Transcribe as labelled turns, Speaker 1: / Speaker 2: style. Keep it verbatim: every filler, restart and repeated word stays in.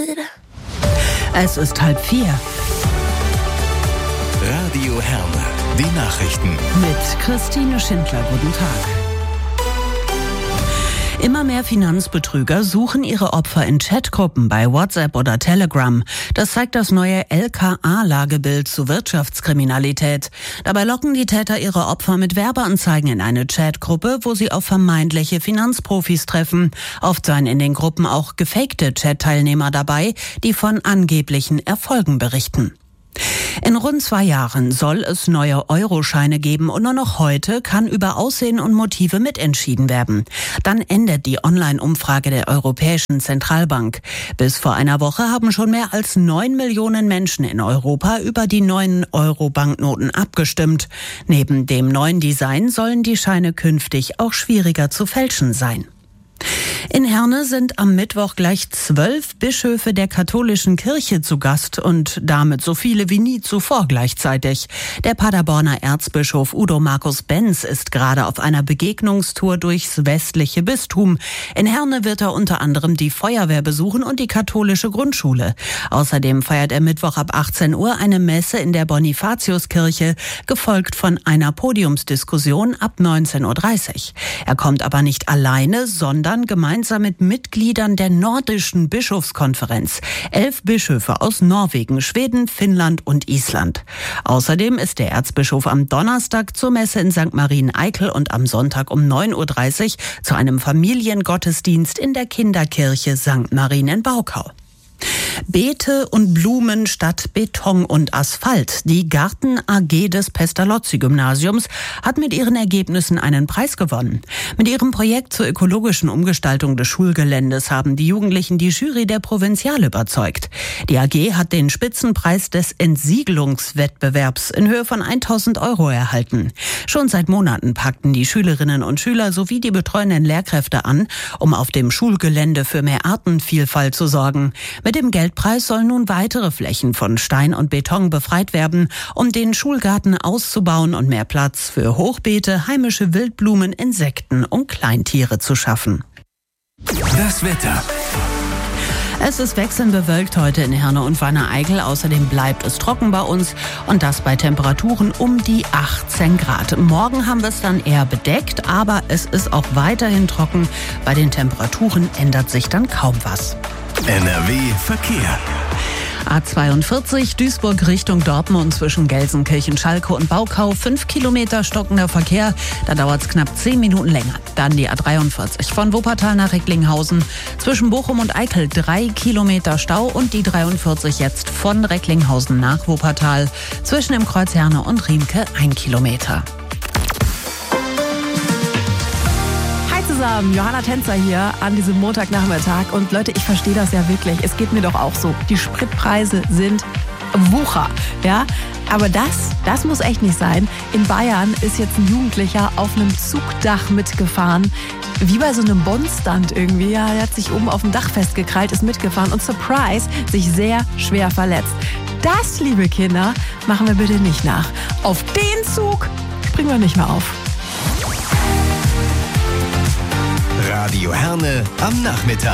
Speaker 1: Es ist halb vier.
Speaker 2: Radio Herne, die Nachrichten.
Speaker 1: Mit Christine Schindler, guten Tag. Immer mehr Finanzbetrüger suchen ihre Opfer in Chatgruppen bei WhatsApp oder Telegram. Das zeigt das neue L K A-Lagebild zu Wirtschaftskriminalität. Dabei locken die Täter ihre Opfer mit Werbeanzeigen in eine Chatgruppe, wo sie auf vermeintliche Finanzprofis treffen. Oft seien in den Gruppen auch gefakte Chat-Teilnehmer dabei, die von angeblichen Erfolgen berichten. In rund zwei Jahren soll es neue Euroscheine geben und nur noch heute kann über Aussehen und Motive mitentschieden werden. Dann endet die Online-Umfrage der Europäischen Zentralbank. Bis vor einer Woche haben schon mehr als neun Millionen Menschen in Europa über die neuen Euro-Banknoten abgestimmt. Neben dem neuen Design sollen die Scheine künftig auch schwieriger zu fälschen sein. In Herne sind am Mittwoch gleich zwölf Bischöfe der katholischen Kirche zu Gast und damit so viele wie nie zuvor gleichzeitig. Der Paderborner Erzbischof Udo Markus Benz ist gerade auf einer Begegnungstour durchs westliche Bistum. In Herne wird er unter anderem die Feuerwehr besuchen und die katholische Grundschule. Außerdem feiert er Mittwoch ab achtzehn Uhr eine Messe in der Bonifatiuskirche, gefolgt von einer Podiumsdiskussion ab neunzehn Uhr dreißig. Er kommt aber nicht alleine, sondern gemeinsam mit Mitgliedern der Nordischen Bischofskonferenz. Elf Bischöfe aus Norwegen, Schweden, Finnland und Island. Außerdem ist der Erzbischof am Donnerstag zur Messe in Sankt Marien-Eikel und am Sonntag um neun Uhr dreißig zu einem Familiengottesdienst in der Kinderkirche Sankt Marien in Baukau. Beete und Blumen statt Beton und Asphalt. Die Garten A G des Pestalozzi-Gymnasiums hat mit ihren Ergebnissen einen Preis gewonnen. Mit ihrem Projekt zur ökologischen Umgestaltung des Schulgeländes haben die Jugendlichen die Jury der Provinziale überzeugt. Die A G hat den Spitzenpreis des Entsiegelungswettbewerbs in Höhe von tausend Euro erhalten. Schon seit Monaten packten die Schülerinnen und Schüler sowie die betreuenden Lehrkräfte an, um auf dem Schulgelände für mehr Artenvielfalt zu sorgen. Mit dem Geldpreis sollen nun weitere Flächen von Stein und Beton befreit werden, um den Schulgarten auszubauen und mehr Platz für Hochbeete, heimische Wildblumen, Insekten und Kleintiere zu schaffen.
Speaker 2: Das Wetter.
Speaker 1: Es ist wechselnd bewölkt heute in Herne und Wanne-Eickel. Außerdem bleibt es trocken bei uns und das bei Temperaturen um die achtzehn Grad. Morgen haben wir es dann eher bedeckt, aber es ist auch weiterhin trocken. Bei den Temperaturen ändert sich dann kaum was.
Speaker 2: N R W Verkehr.
Speaker 1: A zweiundvierzig Duisburg Richtung Dortmund zwischen Gelsenkirchen, Schalke und Baukau. Fünf Kilometer stockender Verkehr. Da dauert es knapp zehn Minuten länger. Dann die A dreiundvierzig von Wuppertal nach Recklinghausen. Zwischen Bochum und Eickel drei Kilometer Stau und die dreiundvierzig jetzt von Recklinghausen nach Wuppertal. Zwischen dem Kreuz Herne und Riemke ein Kilometer.
Speaker 3: Zusammen, Johanna Tänzer hier an diesem Montagnachmittag. Und Leute, ich verstehe das ja wirklich. Es geht mir doch auch so. Die Spritpreise sind Wucher, ja. Aber das, das muss echt nicht sein. In Bayern ist jetzt ein Jugendlicher auf einem Zugdach mitgefahren. Wie bei so einem Bond-Stunt irgendwie. Ja, er hat sich oben auf dem Dach festgekrallt, ist mitgefahren und surprise, sich sehr schwer verletzt. Das, liebe Kinder, machen wir bitte nicht nach. Auf den Zug springen wir nicht mehr auf.
Speaker 2: Radio Herne am Nachmittag.